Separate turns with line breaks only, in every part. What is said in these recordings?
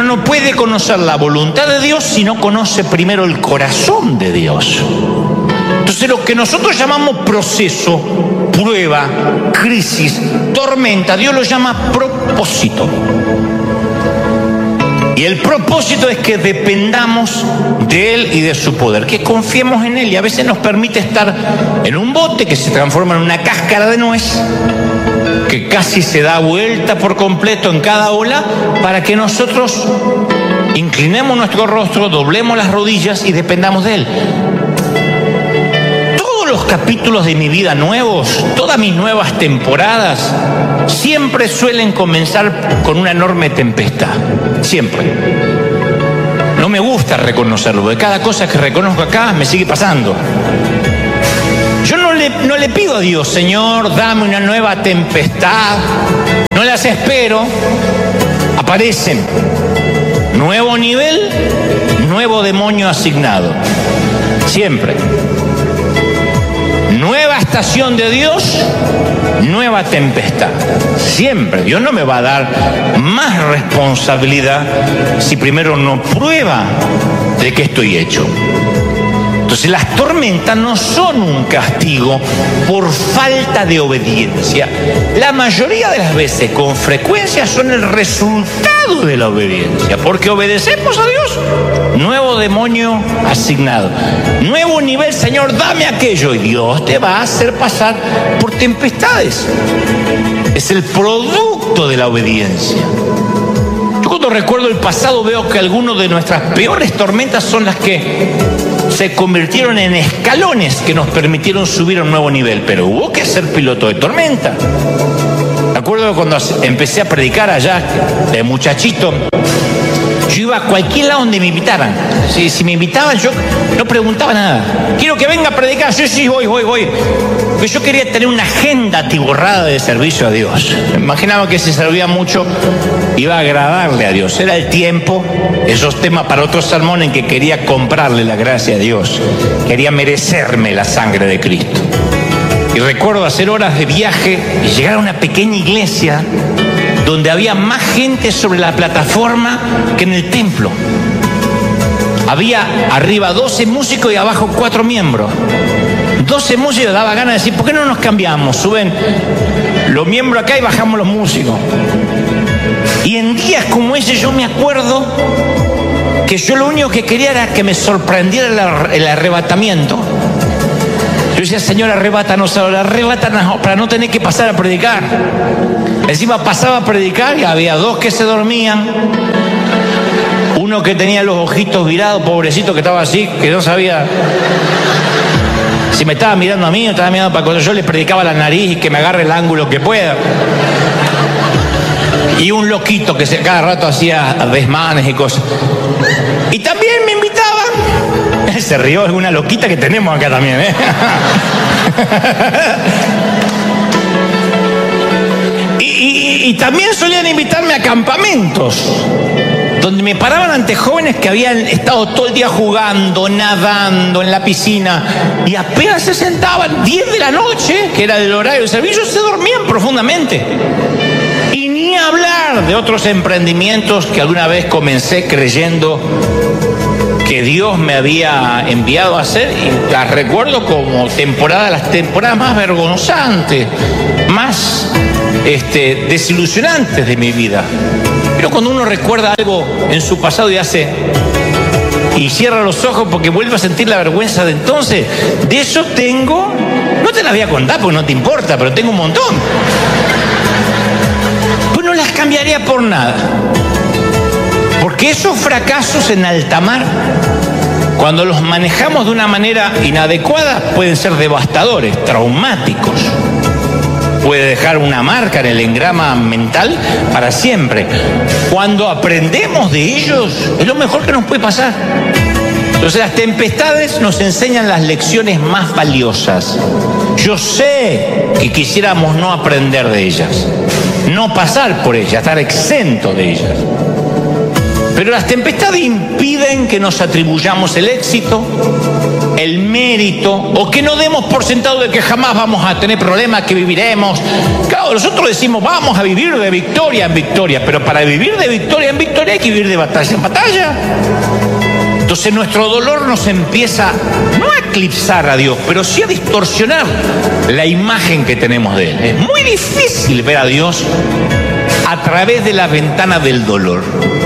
no puede conocer la voluntad de Dios si no conoce primero el corazón de Dios. Entonces, lo que nosotros llamamos proceso, prueba, crisis, tormenta, Dios lo llama propósito. Y el propósito es que dependamos de Él y de su poder, que confiemos en Él, y a veces nos permite estar en un bote que se transforma en una cáscara de nuez, que casi se da vuelta por completo en cada ola, para que nosotros inclinemos nuestro rostro, doblemos las rodillas y dependamos de Él. Todos los capítulos de mi vida nuevos, todas mis nuevas temporadas, siempre suelen comenzar con una enorme tempestad. Siempre. No me gusta reconocerlo, porque cada cosa que reconozco acá me sigue pasando. Yo no le pido a Dios, Señor, dame una nueva tempestad. No las espero. Aparecen. Nuevo nivel, nuevo demonio asignado. Siempre. Nueva estación de Dios, nueva tempestad. Siempre. Dios no me va a dar más responsabilidad si primero no prueba de qué estoy hecho. Entonces, las tormentas no son un castigo por falta de obediencia. La mayoría de las veces, con frecuencia, son el resultado de la obediencia. Porque obedecemos a Dios. Nuevo demonio asignado. Nuevo nivel, Señor, dame aquello. Y Dios te va a hacer pasar por tempestades. Es el producto de la obediencia. Yo, cuando recuerdo el pasado, veo que algunas de nuestras peores tormentas son las que se convirtieron en escalones que nos permitieron subir a un nuevo nivel, pero hubo que ser piloto de tormenta. Me acuerdo cuando empecé a predicar allá de muchachito, yo iba a cualquier lado donde me invitaran. Si me invitaban, yo no preguntaba nada. Quiero que venga a predicar. Sí, voy. Porque yo quería tener una agenda atiborrada de servicio a Dios. Me imaginaba que si servía mucho, iba a agradarle a Dios. Era el tiempo, esos temas para otro sermón en que quería comprarle la gracia a Dios. Quería merecerme la sangre de Cristo. Y recuerdo hacer horas de viaje y llegar a una pequeña iglesia donde había más gente sobre la plataforma que en el templo. Había arriba 12 músicos y abajo 4 miembros. 12 músicos, daba ganas de decir, ¿por qué no nos cambiamos? Suben los miembros acá y bajamos los músicos. Y en días como ese yo me acuerdo que yo lo único que quería era que me sorprendiera el arrebatamiento. Yo decía, Señor, arrebátanos ahora, arrebátanos para no tener que pasar a predicar. Encima pasaba a predicar y había 2 que se dormían. Uno que tenía los ojitos virados, pobrecito, que estaba así, que no sabía si me estaba mirando a mí o estaba mirando para cuando yo le predicaba la nariz y que me agarre el ángulo que pueda. Y un loquito que cada rato hacía desmanes y cosas. Y también me invitaban. Se rió, es una loquita que tenemos acá también, ¿eh? Y también solían invitarme a campamentos, donde me paraban ante jóvenes que habían estado todo el día jugando, nadando en la piscina, y apenas se sentaban 10 de la noche, que era el horario de servicio, se dormían profundamente. Y ni hablar de otros emprendimientos que alguna vez comencé creyendo que Dios me había enviado a hacer, y las recuerdo como las temporadas más vergonzantes, más desilusionantes de mi vida. Pero cuando uno recuerda algo en su pasado y cierra los ojos porque vuelve a sentir la vergüenza de entonces, de eso tengo, no te las voy a contar porque no te importa, pero tengo un montón. Pues no las cambiaría por nada. Porque esos fracasos en alta mar, cuando los manejamos de una manera inadecuada, pueden ser devastadores, traumáticos. Puede dejar una marca en el engrama mental para siempre. Cuando aprendemos de ellos, es lo mejor que nos puede pasar. Entonces, las tempestades nos enseñan las lecciones más valiosas. Yo sé que quisiéramos no aprender de ellas, no pasar por ellas, estar exento de ellas. Pero las tempestades impiden que nos atribuyamos el éxito, el mérito, o que no demos por sentado de que jamás vamos a tener problemas, que viviremos. Claro, nosotros decimos vamos a vivir de victoria en victoria, pero para vivir de victoria en victoria hay que vivir de batalla en batalla. Entonces nuestro dolor nos empieza no a eclipsar a Dios, pero sí a distorsionar la imagen que tenemos de Él. Es muy difícil ver a Dios a través de la ventana del dolor.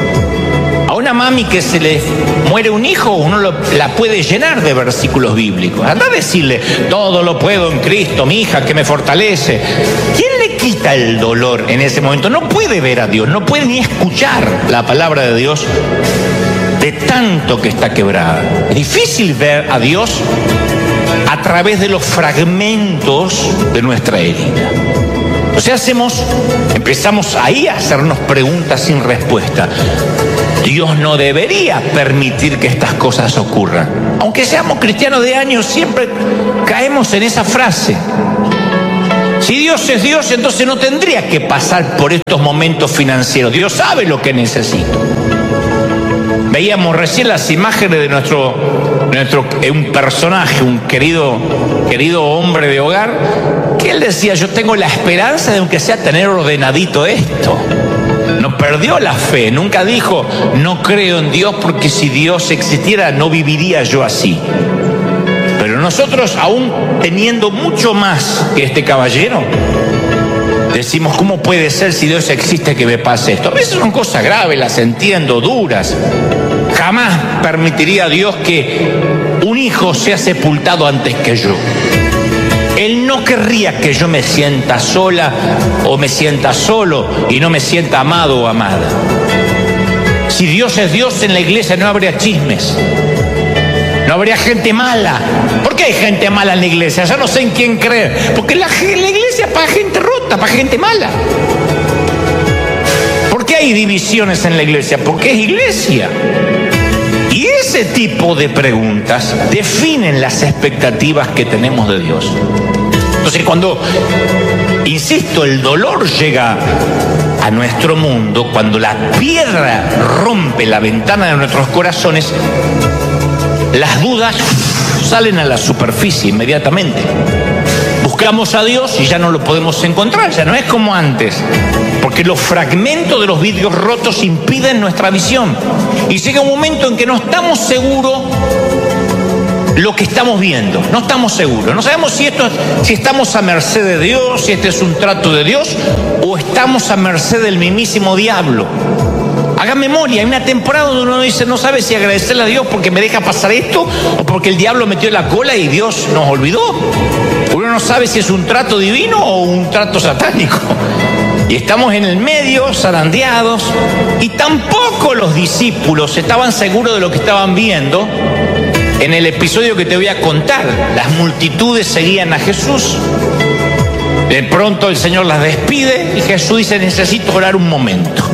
A una mami que se le muere un hijo, uno la puede llenar de versículos bíblicos. Anda a decirle, todo lo puedo en Cristo, mi hija, que me fortalece. ¿Quién le quita el dolor en ese momento? No puede ver a Dios, no puede ni escuchar la palabra de Dios de tanto que está quebrada. Es difícil ver a Dios a través de los fragmentos de nuestra herida. O sea, empezamos ahí a hacernos preguntas sin respuesta. Dios no debería permitir que estas cosas ocurran. Aunque seamos cristianos de años, siempre caemos en esa frase. Si Dios es Dios, entonces no tendría que pasar por estos momentos financieros. Dios sabe lo que necesito. Veíamos recién las imágenes de un personaje, un querido hombre de hogar, que él decía, yo tengo la esperanza de aunque sea tener ordenadito esto. No perdió la fe, nunca dijo, no creo en Dios porque si Dios existiera no viviría yo así. Pero nosotros, aún teniendo mucho más que este caballero, decimos, ¿cómo puede ser si Dios existe que me pase esto? A veces son cosas graves, las entiendo, duras. Jamás permitiría a Dios que un hijo sea sepultado antes que yo. Él no querría que yo me sienta sola o me sienta solo y no me sienta amado o amada. Si Dios es Dios, en la iglesia no habría chismes. No habría gente mala. ¿Por qué hay gente mala en la iglesia? Ya no sé en quién creer. Porque la iglesia es para gente rota, para gente mala. ¿Por qué hay divisiones en la iglesia? Porque es iglesia. Y ese tipo de preguntas definen las expectativas que tenemos de Dios. Entonces, cuando, insisto, el dolor llega a nuestro mundo, cuando la piedra rompe la ventana de nuestros corazones, las dudas salen a la superficie inmediatamente. Buscamos a Dios y ya no lo podemos encontrar, ya no es como antes, porque los fragmentos de los vidrios rotos impiden nuestra visión. Y llega un momento en que no estamos seguros lo que estamos viendo, no estamos seguros, no sabemos si estamos a merced de Dios, si este es un trato de Dios, o estamos a merced del mismísimo diablo. Haga memoria, hay una temporada donde uno dice, no sabe si agradecerle a Dios porque me deja pasar esto o porque el diablo metió la cola y Dios nos olvidó. Uno no sabe si es un trato divino o un trato satánico. Y estamos en el medio, zarandeados, y tampoco los discípulos estaban seguros de lo que estaban viendo. En el episodio que te voy a contar, las multitudes seguían a Jesús. De pronto el Señor las despide y Jesús dice, necesito orar un momento.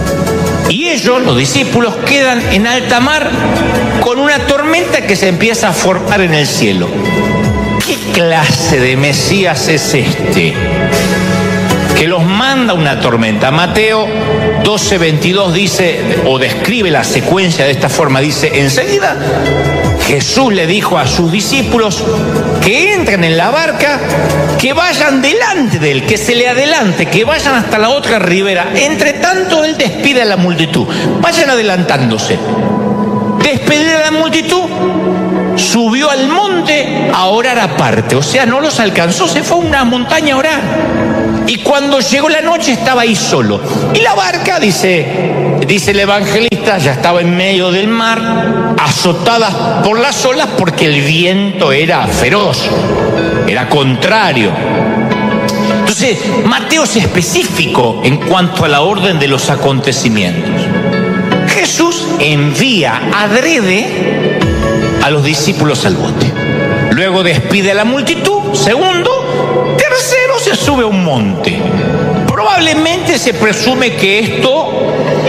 Y ellos, los discípulos, quedan en alta mar con una tormenta que se empieza a formar en el cielo. ¿Qué clase de Mesías es este? Que los manda una tormenta. Mateo 12:22 dice, o describe la secuencia de esta forma, dice, enseguida Jesús le dijo a sus discípulos que entren en la barca, que vayan delante de él, que se le adelante, que vayan hasta la otra ribera. Entre tanto, él despide a la multitud. Vayan adelantándose. Despide a la multitud, subió al monte a orar aparte. O sea, no los alcanzó, se fue a una montaña a orar. Y cuando llegó la noche estaba ahí solo. Y la barca, dice el evangelista, ya estaba en medio del mar, azotada por las olas porque el viento era feroz, era contrario. Entonces, Mateo es específico en cuanto a la orden de los acontecimientos. Jesús envía adrede a los discípulos al bote. Luego despide a la multitud. Segundo, tercero, se sube a un monte. Probablemente se presume que esto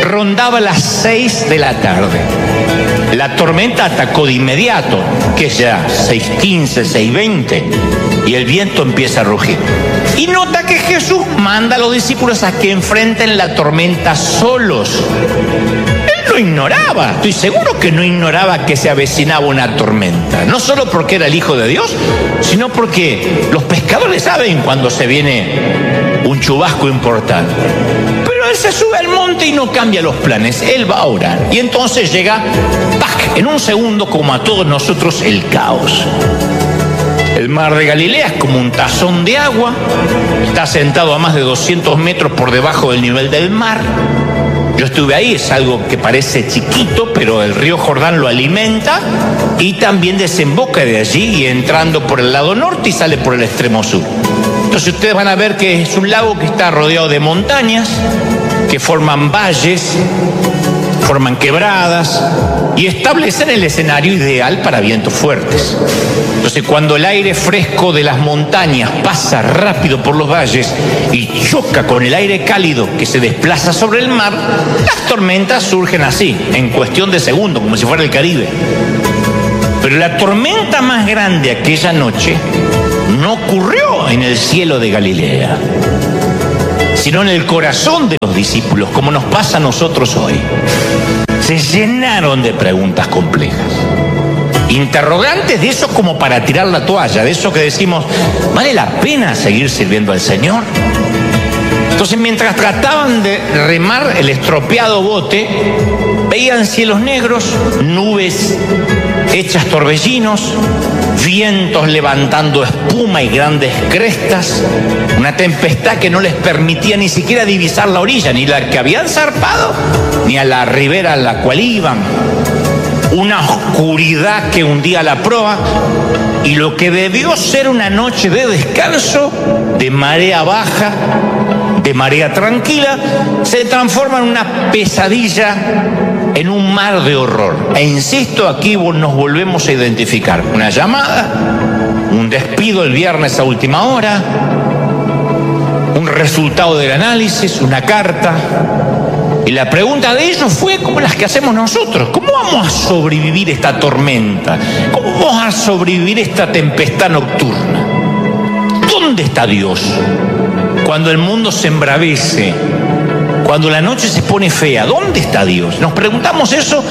Rondaba las 6 de la tarde. La tormenta atacó de inmediato, que es ya 6:15, 6:20, y el viento empieza a rugir. Y nota que Jesús manda a los discípulos a que enfrenten la tormenta solos. Él no ignoraba, estoy seguro que no ignoraba que se avecinaba una tormenta. No solo porque era el Hijo de Dios, sino porque los pescadores saben cuando se viene un chubasco importante. Pero él se sube al monte y no cambia los planes, él va a orar. Y entonces llega, ¡pac!, en un segundo, como a todos nosotros, el caos. El mar de Galilea es como un tazón de agua, está sentado a más de 200 metros por debajo del nivel del mar. Yo estuve ahí, es algo que parece chiquito, pero el río Jordán lo alimenta y también desemboca de allí, y entrando por el lado norte y sale por el extremo sur. Entonces ustedes van a ver que es un lago que está rodeado de montañas, que forman valles, forman quebradas y establecen el escenario ideal para vientos fuertes. Entonces, cuando el aire fresco de las montañas pasa rápido por los valles y choca con el aire cálido que se desplaza sobre el mar, las tormentas surgen así, en cuestión de segundos, como si fuera el Caribe. Pero la tormenta más grande aquella noche no ocurrió en el cielo de Galilea, sino en el corazón de los discípulos, como nos pasa a nosotros hoy. Se llenaron de preguntas complejas, interrogantes de eso como para tirar la toalla, de eso que decimos, ¿vale la pena seguir sirviendo al Señor? Entonces, mientras trataban de remar el estropeado bote, veían cielos negros, nubes hechas torbellinos, vientos levantando espuma y grandes crestas, una tempestad que no les permitía ni siquiera divisar la orilla, ni la que habían zarpado, ni a la ribera a la cual iban. Una oscuridad que hundía la proa, y lo que debió ser una noche de descanso, de marea baja, de marea tranquila, se transforma en una pesadilla, en un mar de horror. E insisto, aquí nos volvemos a identificar. Una llamada, un despido el viernes a última hora, un resultado del análisis, una carta. Y la pregunta de ellos fue como las que hacemos nosotros: ¿cómo vamos a sobrevivir esta tormenta? ¿Cómo vamos a sobrevivir esta tempestad nocturna? ¿Dónde está Dios cuando el mundo se embravece? Cuando la noche se pone fea, ¿dónde está Dios? Nos preguntamos eso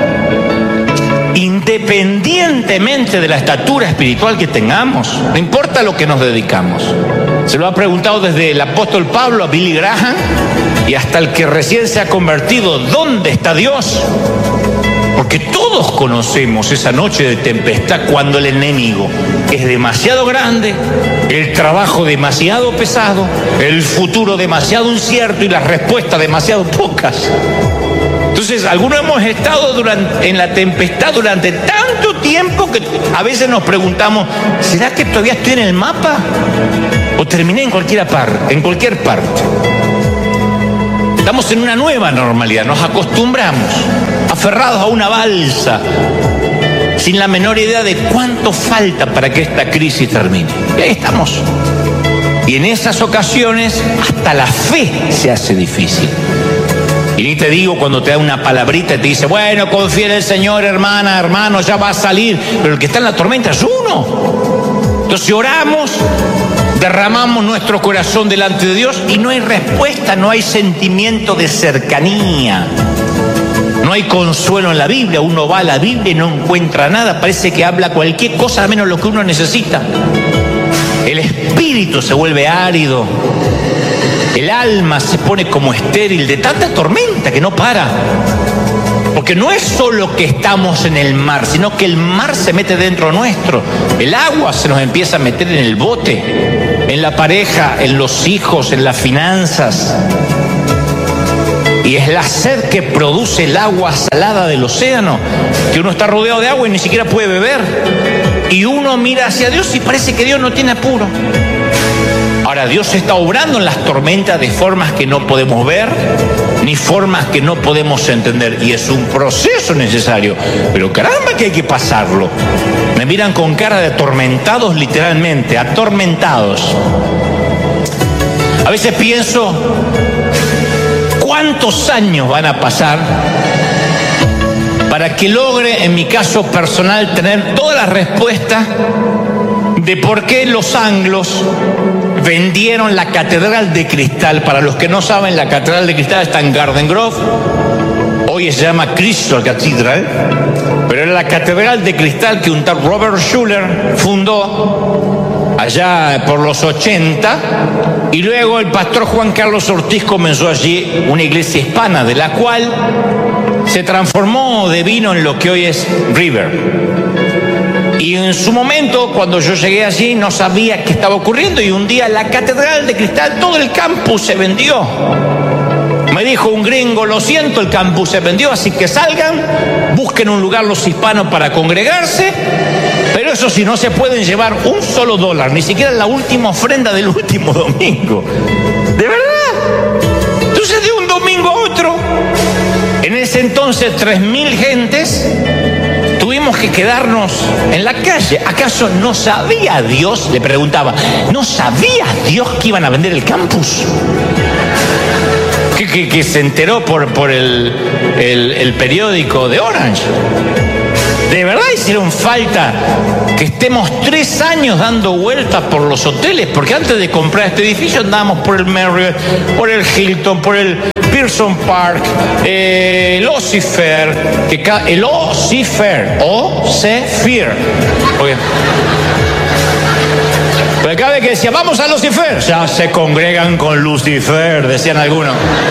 independientemente de la estatura espiritual que tengamos, no importa lo que nos dedicamos. Se lo ha preguntado desde el apóstol Pablo a Billy Graham y hasta el que recién se ha convertido: ¿dónde está Dios? Porque todos conocemos esa noche de tempestad, cuando el enemigo es demasiado grande, el trabajo demasiado pesado, el futuro demasiado incierto y las respuestas demasiado pocas. Entonces, algunos hemos estado en la tempestad durante tanto tiempo que a veces nos preguntamos: ¿será que todavía estoy en el mapa? ¿O terminé en cualquier parte? Estamos en una nueva normalidad, nos acostumbramos, aferrados a una balsa, sin la menor idea de cuánto falta para que esta crisis termine. Y ahí estamos. Y en esas ocasiones hasta la fe se hace difícil. Y ni te digo cuando te da una palabrita y te dice: bueno, confía en el Señor, hermana, hermano, ya va a salir. Pero el que está en la tormenta es uno. Entonces oramos, derramamos nuestro corazón delante de Dios y no hay respuesta, no hay sentimiento de cercanía. No hay consuelo en la Biblia. Uno va a la Biblia y no encuentra nada. Parece que habla cualquier cosa menos lo que uno necesita. El espíritu se vuelve árido. El alma se pone como estéril de tanta tormenta que no para. Porque no es solo que estamos en el mar, sino que el mar se mete dentro nuestro. El agua se nos empieza a meter en el bote, en la pareja, en los hijos, en las finanzas. Y es la sed que produce el agua salada del océano, que uno está rodeado de agua y ni siquiera puede beber. Y uno mira hacia Dios y parece que Dios no tiene apuro. Ahora, Dios está obrando en las tormentas de formas que no podemos ver, ni formas que no podemos entender. Y es un proceso necesario. Pero caramba que hay que pasarlo. Me miran con cara de atormentados, literalmente, atormentados. A veces pienso: ¿cuántos años van a pasar para que logre, en mi caso personal, tener todas las respuestas de por qué los anglos vendieron la Catedral de Cristal? Para los que no saben, la Catedral de Cristal está en Garden Grove. Hoy se llama Crystal Cathedral, pero era la Catedral de Cristal que un tal Robert Schuller fundó allá por los 80, y luego el pastor Juan Carlos Ortiz comenzó allí una iglesia hispana, de la cual se transformó de vino en lo que hoy es River. Y en su momento, cuando yo llegué allí, no sabía qué estaba ocurriendo, y un día la Catedral de Cristal, todo el campus se vendió. Me dijo un gringo: lo siento, el campus se vendió, así que salgan, busquen un lugar los hispanos para congregarse, pero eso sí, no se pueden llevar un solo dólar, ni siquiera la última ofrenda del último domingo. ¿De verdad? Entonces, de un domingo a otro, en ese entonces 3.000 gentes, tuvimos que quedarnos en la calle. ¿Acaso no sabía Dios? Le preguntaba, ¿no sabía Dios que iban a vender el campus? Que se enteró por el periódico de Orange. ¿De verdad hicieron falta que estemos 3 años dando vueltas por los hoteles? Porque antes de comprar este edificio andábamos por el Marriott, por el Hilton, por el Pearson Park, el Ossifer, el Ossifer, porque cada vez que decía, vamos a Lucifer, ya se congregan con Lucifer, decían algunos.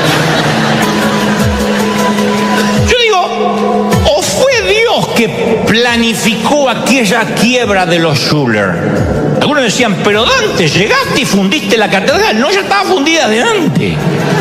Yo digo, ¿o fue Dios que planificó aquella quiebra de los Schuller? Algunos decían, pero Dante, llegaste y fundiste la catedral. No, ya estaba fundida de antes.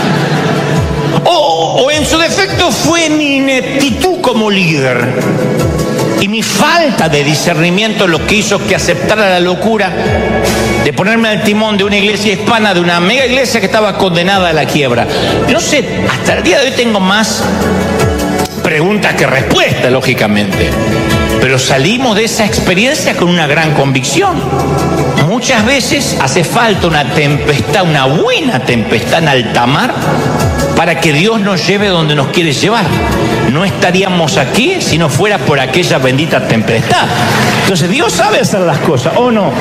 O en su defecto fue mi ineptitud como líder y mi falta de discernimiento lo que hizo que aceptara la locura de ponerme al timón de una iglesia hispana, de una mega iglesia que estaba condenada a la quiebra. No sé, hasta el día de hoy tengo más preguntas que respuestas, lógicamente. Pero salimos de esa experiencia con una gran convicción. Muchas veces hace falta una tempestad, una buena tempestad en alta mar, para que Dios nos lleve donde nos quiere llevar. No estaríamos aquí si no fuera por aquella bendita tempestad. Entonces Dios sabe hacer las cosas, ¿o no?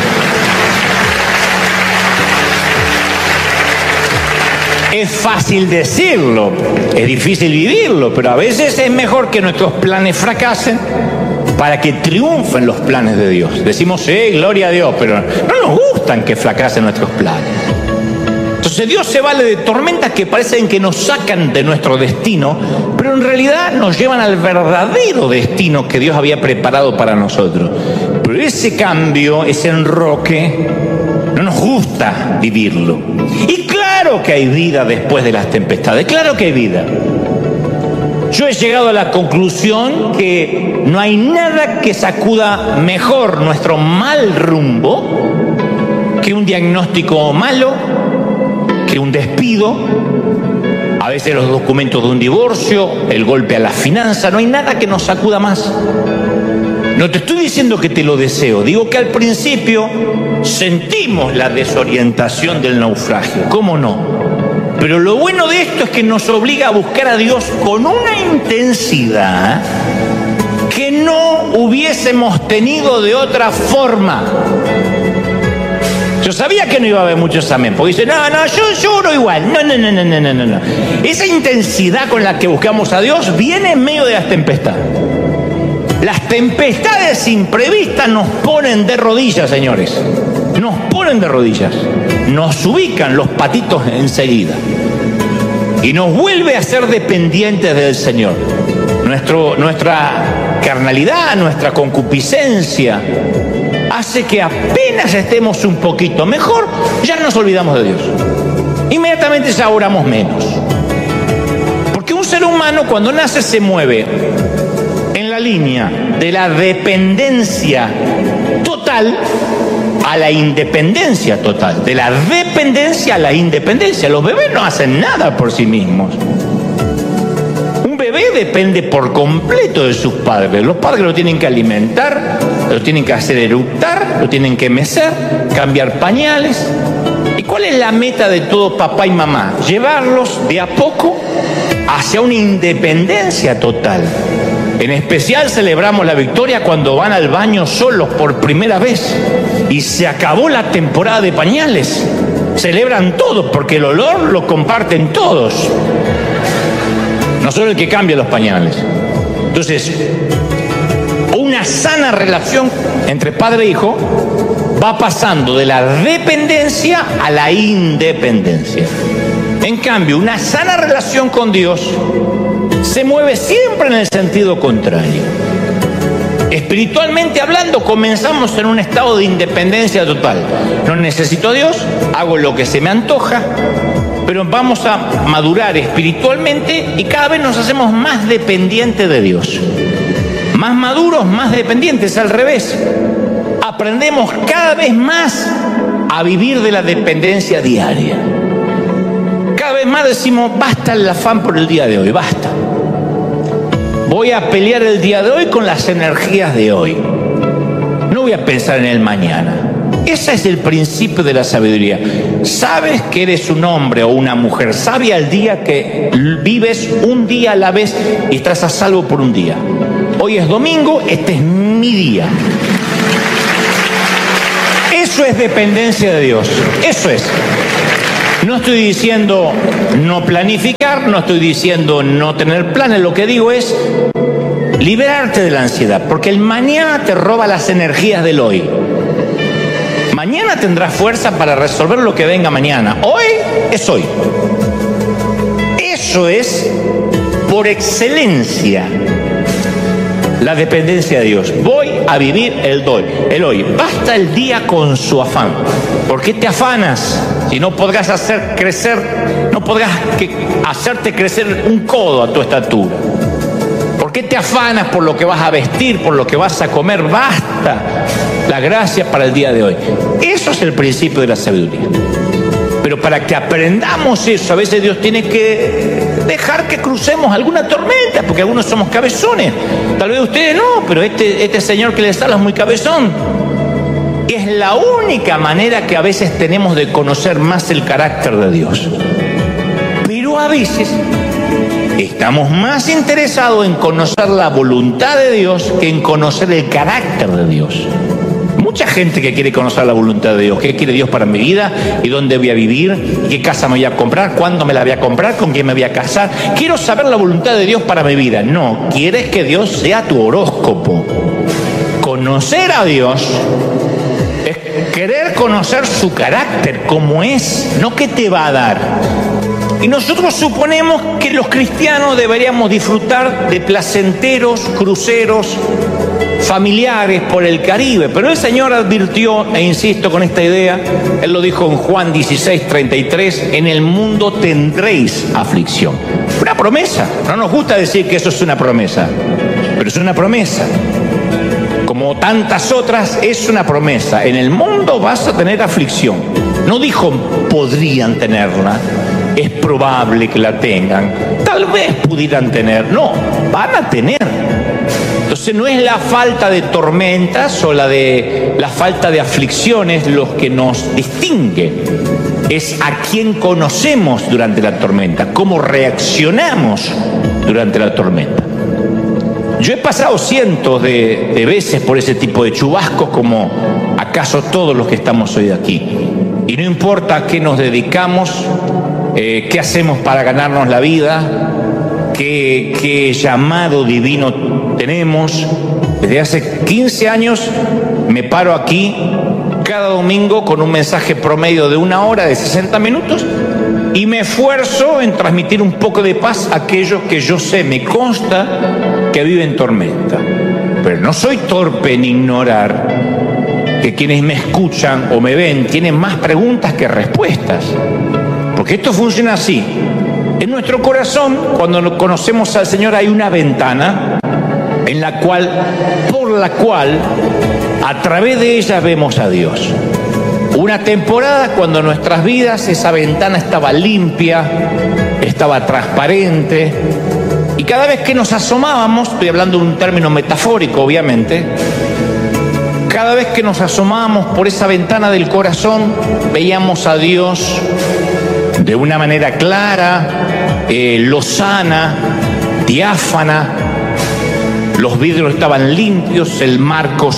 Es fácil decirlo, es difícil vivirlo, pero a veces es mejor que nuestros planes fracasen para que triunfen los planes de Dios. Decimos, sí, gloria a Dios, pero no nos gustan que fracasen nuestros planes. Entonces Dios se vale de tormentas que parecen que nos sacan de nuestro destino, pero en realidad nos llevan al verdadero destino que Dios había preparado para nosotros. Pero ese cambio, ese enroque, no nos gusta vivirlo. Y claro que hay vida después de las tempestades, claro que hay vida. Yo he llegado a la conclusión que no hay nada que sacuda mejor nuestro mal rumbo que un diagnóstico malo, que un despido, a veces los documentos de un divorcio, el golpe a la finanza. No hay nada que nos sacuda más. No te estoy diciendo que te lo deseo, digo que al principio sentimos la desorientación del naufragio, ¿cómo no? Pero lo bueno de esto es que nos obliga a buscar a Dios con una intensidad que no hubiésemos tenido de otra forma. Yo sabía que no iba a haber muchos amén, porque dicen, yo lloro igual. No. Esa intensidad con la que buscamos a Dios viene en medio de las tempestades. Las tempestades imprevistas nos ponen de rodillas, señores. Nos ponen de rodillas. Nos ubican los patitos enseguida. Y nos vuelve a ser dependientes del Señor. Nuestra carnalidad, nuestra concupiscencia hace que apenas estemos un poquito mejor, ya nos olvidamos de Dios. Inmediatamente ya oramos menos. Porque un ser humano cuando nace se mueve en la línea de la dependencia total a la independencia total. De la dependencia a la independencia. Los bebés no hacen nada por sí mismos. Un bebé depende por completo de sus padres. Los padres lo tienen que alimentar, lo tienen que hacer eructar, lo tienen que mecer, cambiar pañales. ¿Y cuál es la meta de todo papá y mamá? Llevarlos de a poco hacia una independencia total. En especial celebramos la victoria cuando van al baño solos por primera vez y se acabó la temporada de pañales. Celebran todos porque el olor lo comparten todos, no solo el que cambia los pañales. Entonces, una sana relación entre padre e hijo va pasando de la dependencia a la independencia. En cambio, una sana relación con Dios se mueve siempre en el sentido contrario. Espiritualmente hablando, comenzamos en un estado de independencia total. No necesito a Dios, hago lo que se me antoja, pero vamos a madurar espiritualmente y cada vez nos hacemos más dependientes de Dios. Más maduros, más dependientes, al revés. Aprendemos cada vez más a vivir de la dependencia diaria. Cada vez más decimos, basta el afán por el día de hoy, basta. Voy a pelear el día de hoy con las energías de hoy. No voy a pensar en el mañana. Ese es el principio de la sabiduría. Sabes que eres un hombre o una mujer sabia el día que vives un día a la vez y estás a salvo por un día. Hoy es domingo, este es mi día. Eso es dependencia de Dios. Eso es. No estoy diciendo no planificar, no estoy diciendo no tener planes. Lo que digo es liberarte de la ansiedad, porque el mañana te roba las energías del hoy. Mañana tendrás fuerza para resolver lo que venga mañana. Hoy es hoy. Eso es, por excelencia, la dependencia de Dios. Voy a vivir el hoy. Basta el día con su afán. ¿Por qué te afanas si no podrás hacerte crecer un codo a tu estatura? ¿Por qué te afanas por lo que vas a vestir, por lo que vas a comer? Basta la gracia para el día de hoy. Eso es el principio de la sabiduría. Pero para que aprendamos eso, a veces Dios tiene que dejar que crucemos alguna tormenta, porque algunos somos cabezones. Tal vez ustedes no, pero este señor que les habla es muy cabezón. Es la única manera que a veces tenemos de conocer más el carácter de Dios. Pero a veces estamos más interesados en conocer la voluntad de Dios que en conocer el carácter de Dios. Mucha gente que quiere conocer la voluntad de Dios. ¿Qué quiere Dios para mi vida? ¿Y dónde voy a vivir? ¿Y qué casa me voy a comprar? ¿Cuándo me la voy a comprar? ¿Con quién me voy a casar? Quiero saber la voluntad de Dios para mi vida. No, quieres que Dios sea tu horóscopo. Conocer a Dios es querer conocer su carácter, cómo es, no qué te va a dar. Y nosotros suponemos que los cristianos deberíamos disfrutar de placenteros cruceros familiares por el Caribe, pero el Señor advirtió, e insisto con esta idea, Él lo dijo en Juan 16:33, en el mundo tendréis aflicción. Una promesa. No nos gusta decir que eso es una promesa, pero es una promesa. Como tantas otras, es una promesa. En el mundo vas a tener aflicción. No dijo podrían tenerla, es probable que la tengan, tal vez pudieran tener. No, van a tener. Entonces no es la falta de tormentas o la falta de aflicciones los que nos distingue. Es a quién conocemos durante la tormenta, cómo reaccionamos durante la tormenta. Yo he pasado cientos de veces por ese tipo de chubascos, como acaso todos los que estamos hoy aquí. Y no importa a qué nos dedicamos, qué hacemos para ganarnos la vida, qué llamado divino tenemos. Desde hace 15 años me paro aquí cada domingo con un mensaje promedio de 1 hora, de 60 minutos, y me esfuerzo en transmitir un poco de paz a aquellos que yo sé, me consta, que viven tormenta. Pero no soy torpe en ignorar que quienes me escuchan o me ven tienen más preguntas que respuestas. Porque esto funciona así. En nuestro corazón, cuando conocemos al Señor, hay una ventana por la cual a través de ella vemos a Dios. Una temporada cuando en nuestras vidas esa ventana estaba limpia, estaba transparente, y cada vez que nos asomábamos, estoy hablando de un término metafórico obviamente, Cada vez que nos asomábamos por esa ventana del corazón, veíamos a Dios de una manera clara, lozana, diáfana. Los vidrios estaban limpios, el marco,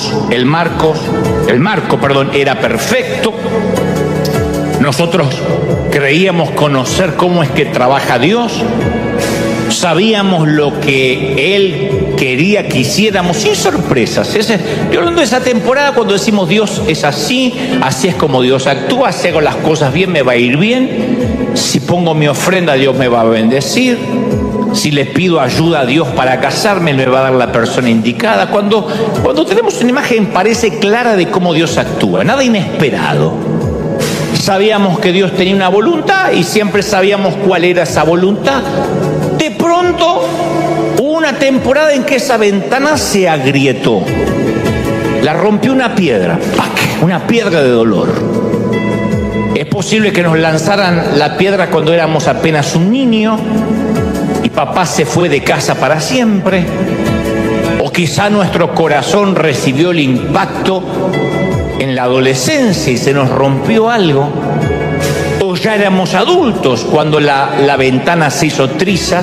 era perfecto. Nosotros creíamos conocer cómo es que trabaja Dios. Sabíamos lo que Él quería que hiciéramos, sin sorpresas. Yo hablando de esa temporada cuando decimos Dios es así es como Dios actúa, si hago las cosas bien me va a ir bien, si pongo mi ofrenda Dios me va a bendecir, si le pido ayuda a Dios para casarme me va a dar la persona indicada. Cuando tenemos una imagen parece clara de cómo Dios actúa, nada inesperado. Sabíamos que Dios tenía una voluntad y siempre sabíamos cuál era esa voluntad. De pronto hubo una temporada en que esa ventana se agrietó. La rompió una piedra, ¡pac!, una piedra de dolor. Es posible que nos lanzaran la piedra cuando éramos apenas un niño y papá se fue de casa para siempre. O quizá nuestro corazón recibió el impacto en la adolescencia y se nos rompió algo. O ya éramos adultos cuando la ventana se hizo trizas.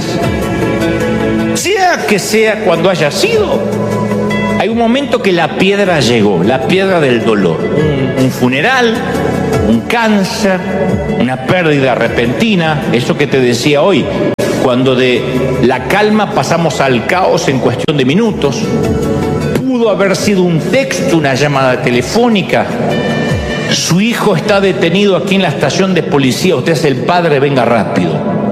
Sea cuando haya sido, hay un momento que la piedra llegó, la piedra del dolor. Un funeral, un cáncer, una pérdida repentina, eso que te decía hoy, cuando de la calma pasamos al caos en cuestión de minutos. Pudo haber sido un texto, una llamada telefónica. Su hijo está detenido aquí en la estación de policía, usted es el padre, venga rápido.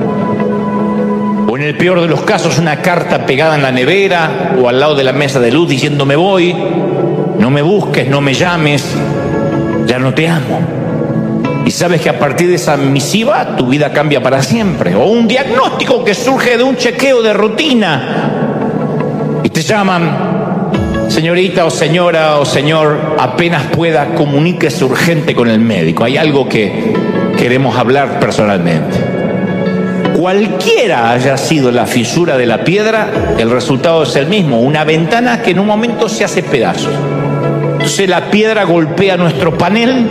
O en el peor de los casos, una carta pegada en la nevera o al lado de la mesa de luz diciendo me voy, no me busques, no me llames, ya no te amo. Y sabes que a partir de esa misiva tu vida cambia para siempre. O un diagnóstico que surge de un chequeo de rutina y te llaman: señorita o señora o señor, apenas pueda, comuníquese urgente con el médico. Hay algo que queremos hablar personalmente. Cualquiera haya sido la fisura de la piedra, el resultado es el mismo. Una ventana que en un momento se hace pedazos. Entonces la piedra golpea nuestro panel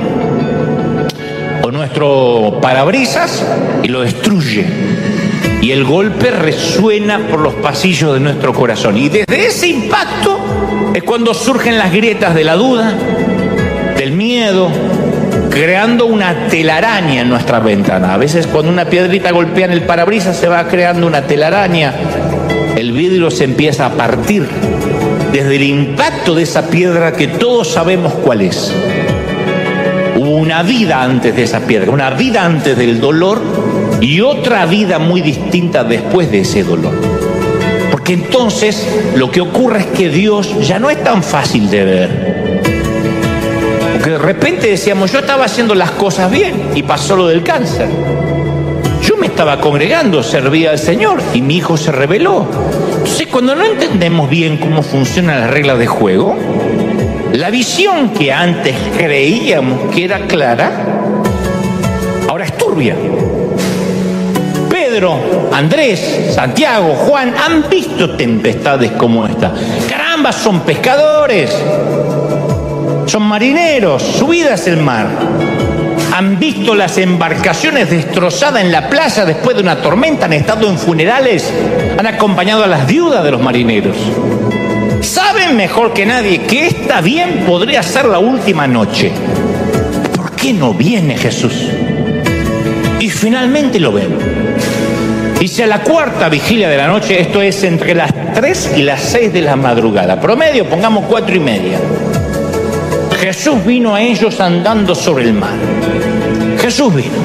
o nuestro parabrisas y lo destruye. Y el golpe resuena por los pasillos de nuestro corazón. Y desde ese impacto es cuando surgen las grietas de la duda, del miedo, creando una telaraña en nuestra ventana. A veces cuando una piedrita golpea en el parabrisas se va creando una telaraña. El vidrio se empieza a partir desde el impacto de esa piedra que todos sabemos cuál es. Hubo una vida antes de esa piedra, una vida antes del dolor y otra vida muy distinta después de ese dolor. Porque entonces lo que ocurre es que Dios ya no es tan fácil de ver. Porque de repente decíamos, yo estaba haciendo las cosas bien y pasó lo del cáncer. Yo me estaba congregando, servía al Señor y mi hijo se rebeló. Entonces cuando no entendemos bien cómo funcionan las reglas de juego, la visión que antes creíamos que era clara, ahora es turbia. Pedro, Andrés, Santiago, Juan han visto tempestades como esta. Caramba, son pescadores, son marineros, su vida es el mar. Han visto las embarcaciones destrozadas en la playa después de una tormenta, han estado en funerales, han acompañado a las viudas de los marineros. Saben mejor que nadie que esta bien podría ser la última noche. ¿Por qué no viene Jesús? Y finalmente lo ven. Dice a la cuarta vigilia de la noche, esto es entre las 3 y las 6 de la madrugada. Promedio, pongamos 4:30. Jesús vino a ellos andando sobre el mar. Jesús vino.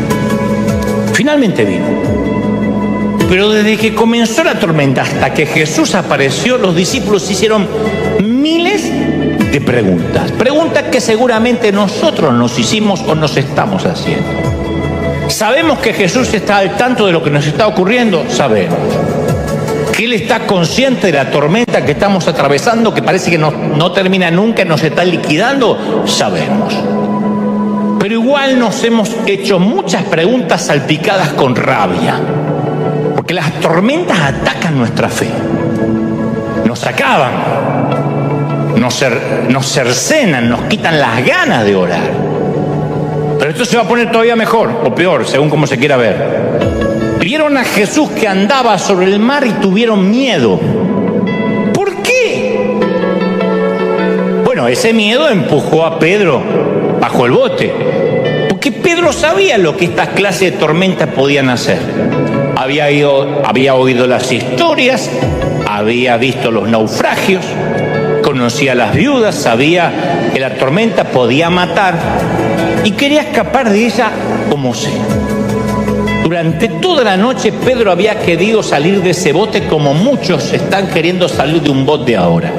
Finalmente vino. Pero desde que comenzó la tormenta hasta que Jesús apareció, los discípulos hicieron miles de preguntas. Preguntas que seguramente nosotros nos hicimos o nos estamos haciendo. ¿Sabemos que Jesús está al tanto de lo que nos está ocurriendo? Sabemos. ¿Que Él está consciente de la tormenta que estamos atravesando, que parece que no termina nunca, nos está liquidando? Sabemos. Pero igual nos hemos hecho muchas preguntas salpicadas con rabia. Porque las tormentas atacan nuestra fe. Nos acaban. nos cercenan, nos quitan las ganas de orar. Pero esto se va a poner todavía mejor o peor, según como se quiera ver. Vieron a Jesús que andaba sobre el mar y tuvieron miedo. ¿Por qué? Bueno, ese miedo empujó a Pedro bajo el bote, porque Pedro sabía lo que estas clases de tormentas podían hacer. Había oído las historias, había visto los naufragios, conocía a las viudas, sabía que la tormenta podía matar y quería escapar de ella como sea. Durante toda la noche Pedro había querido salir de ese bote como muchos están queriendo salir de un bote ahora.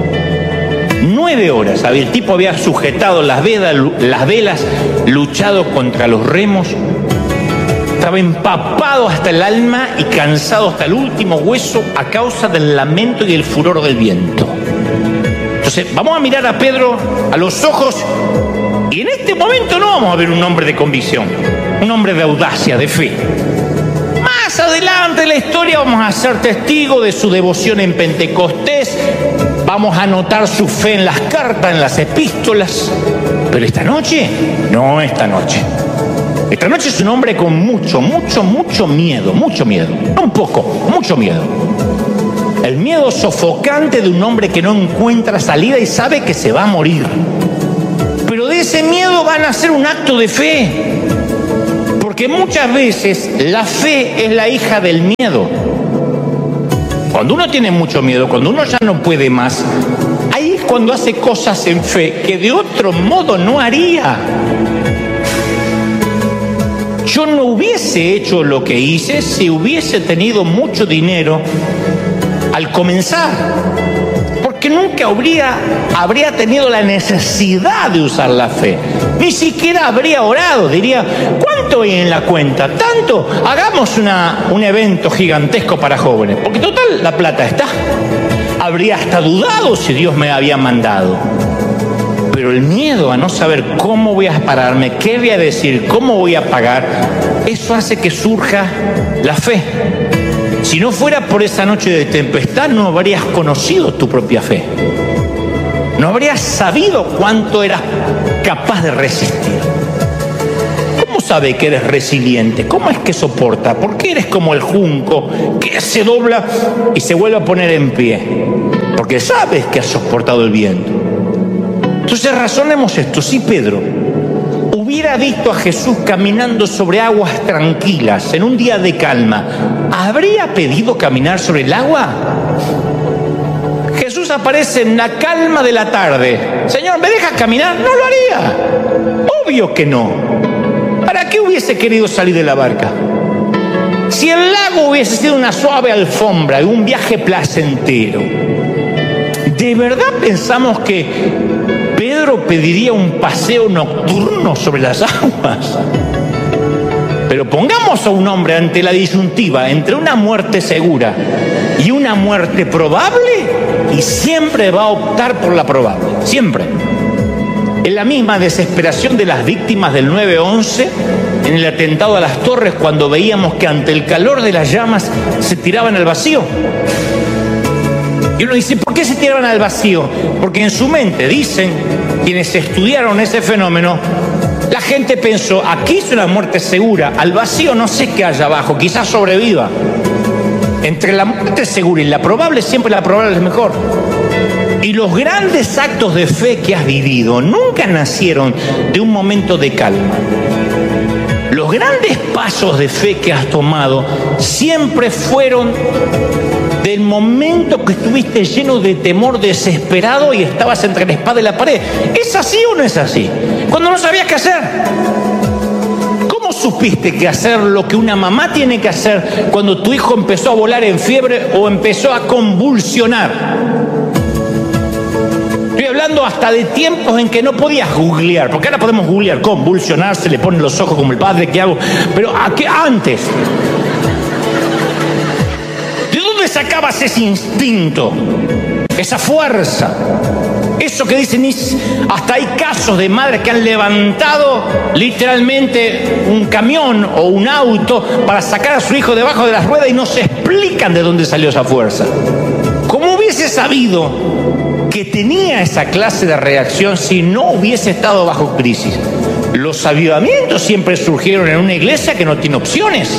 9 horas, el tipo había sujetado las velas, luchado contra los remos, estaba empapado hasta el alma y cansado hasta el último hueso a causa del lamento y el furor del viento. Entonces, vamos a mirar a Pedro a los ojos y en este momento no vamos a ver un hombre de convicción, un hombre de audacia, de fe. Más adelante en la historia vamos a ser testigos de su devoción en Pentecostés, vamos a notar su fe en las cartas, en las epístolas, pero esta noche, no esta noche. Esta noche es un hombre con mucho miedo, no un poco, mucho miedo. El miedo sofocante de un hombre que no encuentra salida y sabe que se va a morir. Pero de ese miedo van a hacer un acto de fe. Porque muchas veces la fe es la hija del miedo. Cuando uno tiene mucho miedo, cuando uno ya no puede más, ahí es cuando hace cosas en fe que de otro modo no haría. Yo no hubiese hecho lo que hice si hubiese tenido mucho dinero al comenzar, porque nunca habría tenido la necesidad de usar la fe. Ni siquiera habría orado, diría, ¿cuánto hay en la cuenta? ¿Tanto? Hagamos un evento gigantesco para jóvenes, porque total la plata está. Habría hasta dudado si Dios me había mandado. Pero el miedo a no saber cómo voy a pararme, qué voy a decir, cómo voy a pagar, eso hace que surja la fe. Si no fuera por esa noche de tempestad, no habrías conocido tu propia fe. No habrías sabido cuánto eras capaz de resistir. ¿Cómo sabe que eres resiliente? ¿Cómo es que soporta? ¿Por qué eres como el junco que se dobla y se vuelve a poner en pie? Porque sabes que has soportado el viento. Entonces razonemos esto. Si Pedro hubiera visto a Jesús caminando sobre aguas tranquilas en un día de calma, ¿habría pedido caminar sobre el agua? Jesús aparece en la calma de la tarde. Señor, ¿me dejas caminar? No lo haría. Obvio que no. ¿Para qué hubiese querido salir de la barca? Si el lago hubiese sido una suave alfombra y un viaje placentero, ¿de verdad pensamos que Pedro pediría un paseo nocturno sobre las aguas? Pero pongamos a un hombre ante la disyuntiva entre una muerte segura y una muerte probable, y siempre va a optar por la probable, siempre. En la misma desesperación de las víctimas del 9/11, en el atentado a las Torres, cuando veíamos que ante el calor de las llamas se tiraban al vacío. Y uno dice, ¿por qué se tiraban al vacío? Porque en su mente, dicen quienes estudiaron ese fenómeno, la gente pensó, aquí es una muerte segura, al vacío no sé qué haya abajo, quizás sobreviva. Entre la muerte segura y la probable, siempre la probable es mejor. Y los grandes actos de fe que has vivido nunca nacieron de un momento de calma. Los grandes pasos de fe que has tomado siempre fueron del momento que estuviste lleno de temor, desesperado y estabas entre la espada y la pared. ¿Es así o no es así? Cuando no sabías qué hacer. ¿Cómo supiste que hacer lo que una mamá tiene que hacer cuando tu hijo empezó a volar en fiebre o empezó a convulsionar? Estoy hablando hasta de tiempos en que no podías googlear, porque ahora podemos googlear, convulsionar, se le ponen los ojos como el padre, ¿qué hago? Pero antes, ¿de dónde sacabas ese instinto, esa fuerza? Eso que dicen, hasta hay casos de madres que han levantado literalmente un camión o un auto para sacar a su hijo debajo de las ruedas y no se explican de dónde salió esa fuerza. ¿Cómo hubiese sabido que tenía esa clase de reacción si no hubiese estado bajo crisis. Los avivamientos siempre surgieron en una iglesia que no tiene opciones,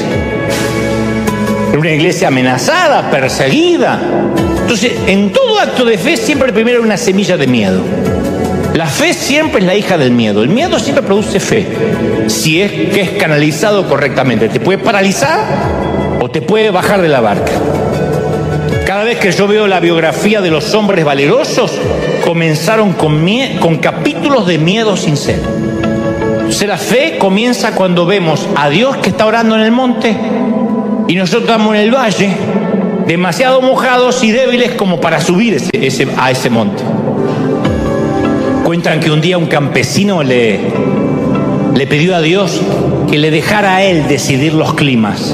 en una iglesia amenazada, perseguida. Entonces, en todo acto de fe siempre primero hay una semilla de miedo. La fe siempre es la hija del miedo. El miedo siempre produce fe, si es que es canalizado correctamente. Te puede paralizar o te puede bajar de la barca. Cada vez que yo veo la biografía de los hombres valerosos, comenzaron con capítulos de miedo sincero. Entonces la fe comienza cuando vemos a Dios que está orando en el monte y nosotros estamos en el valle, demasiado mojados y débiles como para subir a ese monte. Cuentan que un día un campesino le pidió a Dios que le dejara a él decidir los climas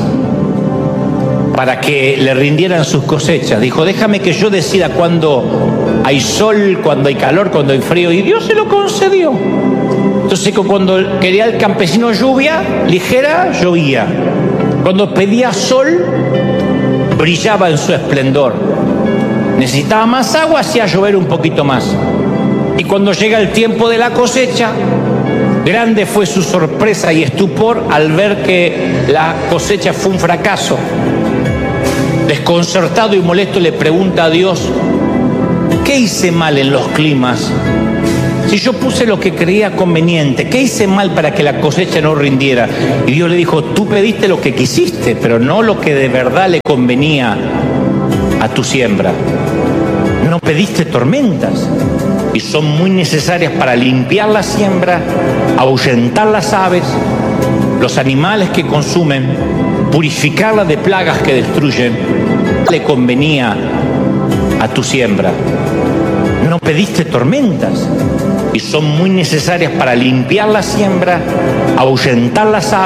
para que le rindieran sus cosechas. Dijo, déjame que yo decida cuándo hay sol, cuándo hay calor, cuándo hay frío. Y Dios se lo concedió. Entonces cuando quería el campesino lluvia ligera, llovía. Cuando pedía sol, brillaba en su esplendor. Necesitaba más agua, hacía llover un poquito más. Y cuando llega el tiempo de la cosecha, grande fue su sorpresa y estupor al ver que la cosecha fue un fracaso. Desconcertado y molesto le pregunta a Dios, ¿qué hice mal en los climas? Si yo puse lo que creía conveniente, ¿qué hice mal para que la cosecha no rindiera? Y Dios le dijo, tú pediste lo que quisiste, pero no lo que de verdad le convenía a tu siembra. No pediste tormentas, y son muy necesarias para limpiar la siembra, ahuyentar las aves, los animales que consumen, purificarla de plagas que destruyen. Le convenía a tu siembra. No pediste tormentas, y son muy necesarias para limpiar la siembra, ahuyentar las aves.